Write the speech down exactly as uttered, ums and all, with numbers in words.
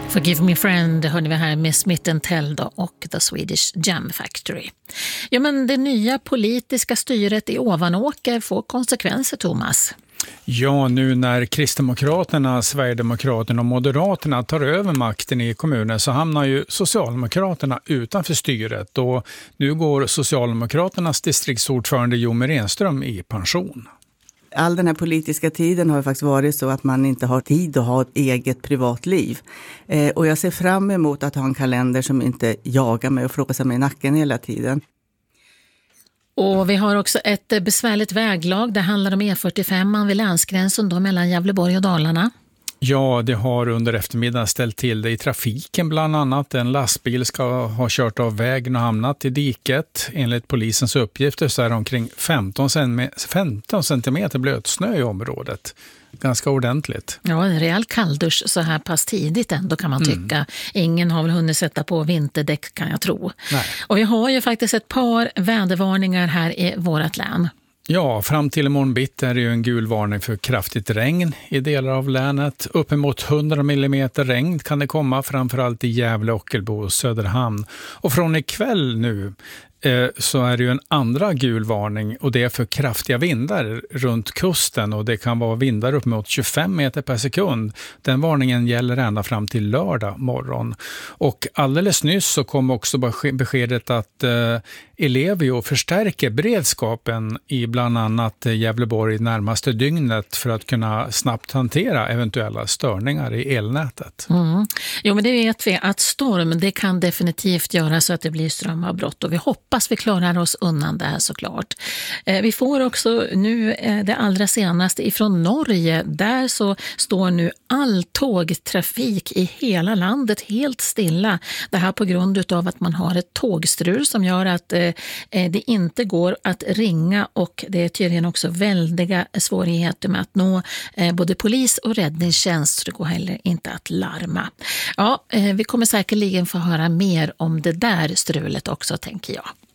Forgive Me Friend hörde vi här med Smith and Tell då, och The Swedish Jam Factory. Ja, men det nya politiska styret i Ovanåker får konsekvenser, Thomas. Ja, nu när Kristdemokraterna, Sverigedemokraterna och Moderaterna tar över makten i kommunen så hamnar ju Socialdemokraterna utanför styret, och nu går Socialdemokraternas distriktsordförande Jomer Enström i pension. All den här politiska tiden har faktiskt varit så att man inte har tid att ha ett eget privatliv. Eh, och jag ser fram emot att ha en kalender som inte jagar mig och frågar mig i nacken hela tiden. Och vi har också ett besvärligt väglag. Det handlar om E fyrtiofem vid länsgränsen då mellan Gävleborg och Dalarna. Ja, det har under eftermiddagen ställt till det i trafiken bland annat. En lastbil ska ha kört av vägen och hamnat i diket. Enligt polisens uppgifter så är det omkring femton centimeter blötsnö i området. Ganska ordentligt. Ja, en rejäl kalldusch så här pass tidigt ändå kan man tycka. Mm. Ingen har väl hunnit sätta på vinterdäck kan jag tro. Nej. Och vi har ju faktiskt ett par vädervarningar här i vårt län. Ja, fram till imorgon bitti är det ju en gul varning för kraftigt regn i delar av länet. Uppemot hundra millimeter regn kan det komma, framförallt i Gävle, Ockelbo och Söderhamn. Och från ikväll nu eh, så är det ju en andra gul varning, och det är för kraftiga vindar runt kusten, och det kan vara vindar upp mot tjugofem meter per sekund. Den varningen gäller ända fram till lördag morgon. Och alldeles nyss så kom också beskedet att eh, Ellevio förstärker beredskapen i bland annat Gävleborg närmaste dygnet för att kunna snabbt hantera eventuella störningar i elnätet. Mm. Jo, men det vet vi att storm, det kan definitivt göra så att det blir strömavbrott, och vi hoppas vi klarar oss undan det här såklart. Eh, vi får också nu eh, det allra senaste ifrån Norge. Där så står nu all tågtrafik i hela landet helt stilla. Det här på grund av att man har ett tågstrul som gör att eh, det inte går att ringa, och det är tydligen också väldiga svårigheter med att nå eh, både polis och räddningstjänst, så det går heller inte att larma. Ja, eh, vi kommer säkerligen få höra mer om det där strulet också, tänker jag.